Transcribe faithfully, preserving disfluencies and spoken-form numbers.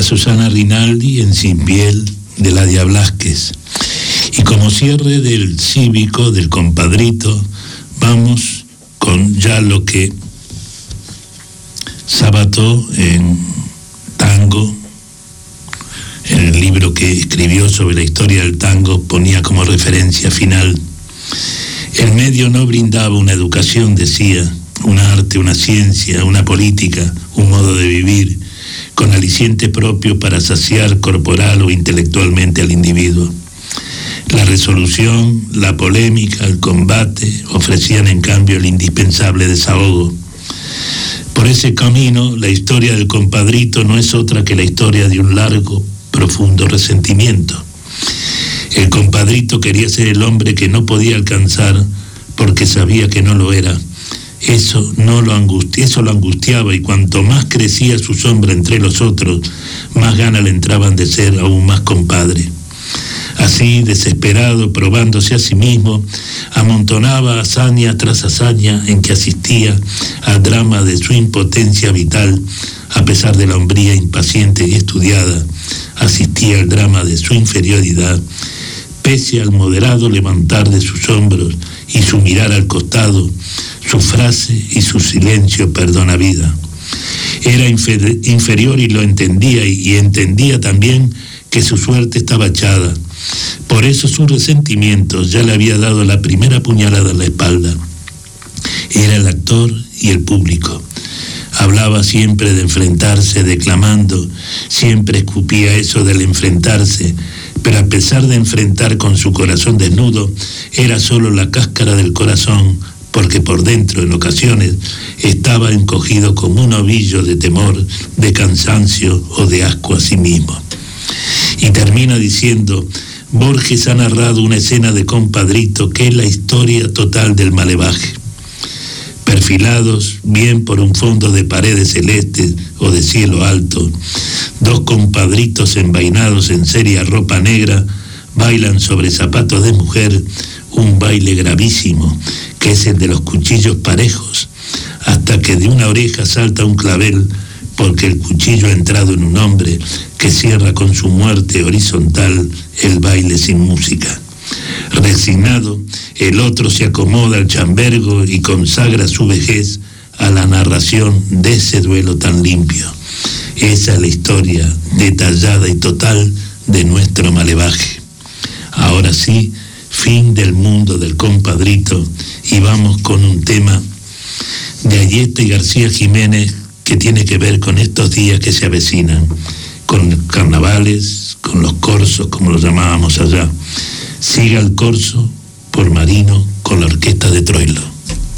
Susana Rinaldi en Sin Piel de Ladia Blasquez. Y como cierre del cívico, del compadrito, vamos con ya lo que Sabato en tango, en el libro que escribió sobre la historia del tango, ponía como referencia final. El medio no brindaba una educación, decía, un arte, una ciencia, una política, un modo de vivir, con aliciente propio para saciar corporal o intelectualmente al individuo. La resolución, la polémica, el combate ofrecían en cambio el indispensable desahogo. Por ese camino, la historia del compadrito no es otra que la historia de un largo, profundo resentimiento. El compadrito quería ser el hombre que no podía alcanzar porque sabía que no lo era. Eso, no lo angustia, eso lo angustiaba, y cuanto más crecía su sombra entre los otros, más ganas le entraban de ser aún más compadre. Así, desesperado, probándose a sí mismo, amontonaba hazaña tras hazaña en que asistía al drama de su impotencia vital, a pesar de la hombría impaciente y estudiada, asistía al drama de su inferioridad, pese al moderado levantar de sus hombros y su mirar al costado, su frase y su silencio perdona vida. Era infer- inferior y lo entendía, y, y entendía también que su suerte estaba echada. Por eso su resentimiento ya le había dado la primera puñalada en la espalda. Era el actor y el público. Hablaba siempre de enfrentarse, declamando, siempre escupía eso del enfrentarse, pero a pesar de enfrentar con su corazón desnudo, era solo la cáscara del corazón, porque por dentro, en ocasiones, estaba encogido como un ovillo de temor, de cansancio o de asco a sí mismo. Y termina diciendo: Borges ha narrado una escena de compadrito que es la historia total del malevaje. Perfilados bien por un fondo de paredes celestes o de cielo alto, dos compadritos envainados en seria ropa negra bailan sobre zapatos de mujer un baile gravísimo, que es el de los cuchillos parejos, hasta que de una oreja salta un clavel, porque el cuchillo ha entrado en un hombre que cierra con su muerte horizontal el baile sin música. Resignado, el otro se acomoda al chambergo y consagra su vejez a la narración de ese duelo tan limpio. Esa es la historia detallada y total de nuestro malevaje. Ahora sí, fin del mundo del compadrito, y vamos con un tema de Ayeta y García Jiménez que tiene que ver con estos días que se avecinan, con carnavales, con los corsos, como los llamábamos allá. Siga el corso por Marino con la orquesta de Troilo.